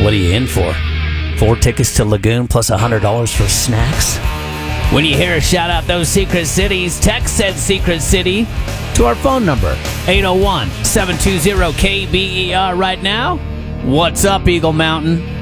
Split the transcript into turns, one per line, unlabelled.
What are you in for? 4 tickets to Lagoon plus $100 for snacks? When you hear us shout out those secret cities, text said secret city to our phone number, 801-720-KBER right now. What's up, Eagle Mountain?